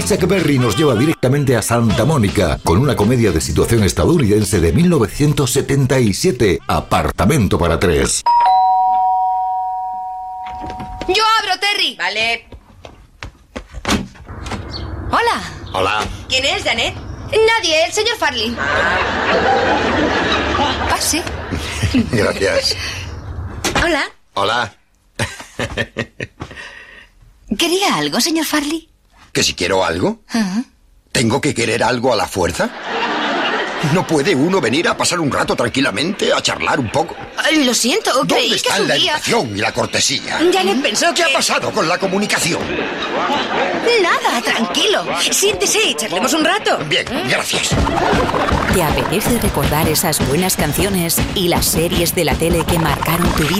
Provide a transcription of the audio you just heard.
Chuck Berry nos lleva directamente a Santa Mónica con una comedia de situación estadounidense de 1977, Apartamento para tres. Yo abro, Terry. Vale. Hola. Hola. ¿Quién es, Janet? Nadie, el señor Farley. Ah, sí. Gracias. Hola. Hola. ¿Quería algo, señor Farley? ¿Que si quiero algo? ¿Tengo que querer algo a la fuerza? ¿No puede uno venir a pasar un rato tranquilamente, a charlar un poco? Lo siento, creí ¿Dónde que están la subía. educación y la cortesía? Janet pensó ¿Qué ha pasado con la comunicación? Nada, tranquilo. Siéntese y charlemos un rato. Bien, gracias. ¿Te apetece recordar esas buenas canciones y las series de la tele que marcaron tu vida?